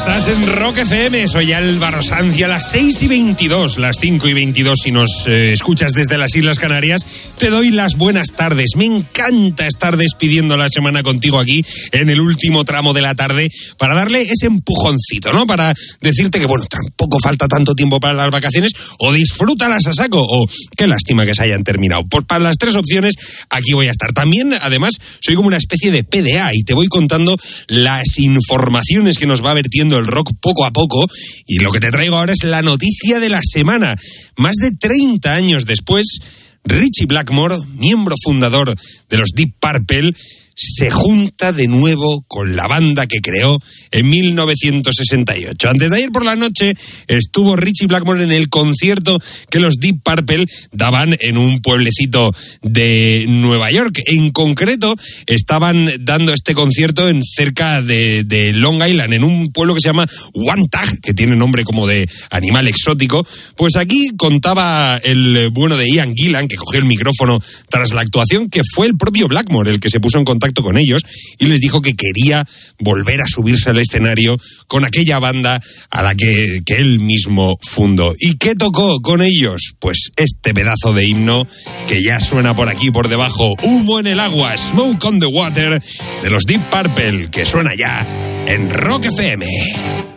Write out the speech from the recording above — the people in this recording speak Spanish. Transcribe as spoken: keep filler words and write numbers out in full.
Estás en Rock F M, soy Álvaro Sanz y a las seis y veintidós, las cinco y veintidós si nos eh, escuchas desde las Islas Canarias, te doy las buenas tardes. Me encanta estar despidiendo la semana contigo aquí en el último tramo de la tarde para darle ese empujoncito, ¿no? Para decirte que, bueno, tampoco falta tanto tiempo para las vacaciones, o disfrútalas a saco, o qué lástima que se hayan terminado. Pues para las tres opciones aquí voy a estar. También, además, soy como una especie de P D A y te voy contando las informaciones que nos va vertiendo el rock poco a poco, y lo que te traigo ahora es la noticia de la semana. Más de treinta años después, Ritchie Blackmore, miembro fundador de los Deep Purple, se junta de nuevo con la banda que creó en mil novecientos sesenta y ocho. Antes de ayer por la noche estuvo Ritchie Blackmore en el concierto que los Deep Purple daban en un pueblecito de Nueva York. En concreto, estaban dando este concierto en cerca de, de Long Island, en un pueblo que se llama Wantagh, que tiene nombre como de animal exótico. Pues aquí contaba el bueno de Ian Gillan, que cogió el micrófono tras la actuación, que fue el propio Blackmore el que se puso en contacto con ellos y les dijo que quería volver a subirse al escenario con aquella banda a la que, que él mismo fundó. ¿Y qué tocó con ellos? Pues este pedazo de himno que ya suena por aquí por debajo, Humo en el agua, Smoke on the Water, de los Deep Purple, que suena ya en Rock F M.